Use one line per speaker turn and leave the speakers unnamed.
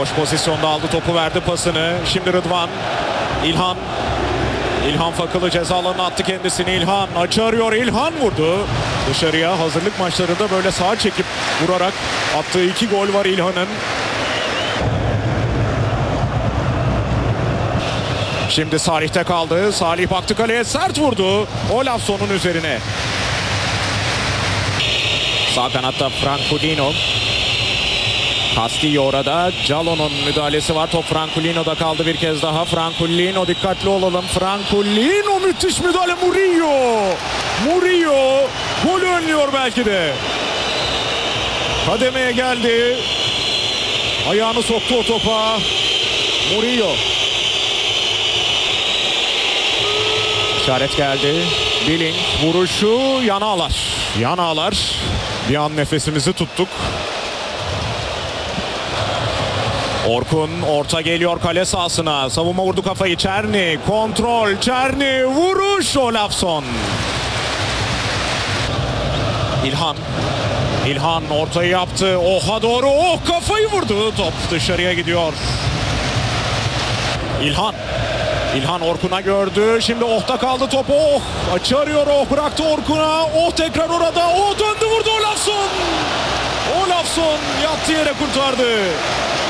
Boş pozisyonda aldı, topu verdi pasını. Şimdi Rıdvan. İlhan. İlhan Fakılı ceza alanına attı kendisini. İlhan açı arıyor. İlhan vurdu. Dışarıya. Hazırlık maçlarında böyle sağa çekip vurarak attığı 2 gol var İlhan'ın. Şimdi Salih'te kaldı. Salih baktı kaleye, sert vurdu. Olafson'un üzerine. Sağ kanatta Francolino. Castillo orada. Calo'nun müdahalesi var. Top Francolino'da kaldı bir kez daha. Francolino, dikkatli olalım. Francolino, müthiş müdahale. Murillo golü önlüyor belki de. Kademeye geldi. Ayağını soktu o topa. Murillo. İşaret geldi. Billing vuruşu yana ağlar. Bir an nefesimizi tuttuk. Orkun orta geliyor kale sahasına. Savunma vurdu kafayı. Çerni kontrol. Çerni vuruş. Olafson. İlhan ortayı yaptı. Oha doğru. Kafayı vurdu. Top dışarıya gidiyor. İlhan Orkun'a gördü. Şimdi Oh'ta kaldı top. Açı arıyor. Bıraktı Orkun'a. Tekrar orada. Döndü vurdu Olafson. Olafson yattı yere kurtardı.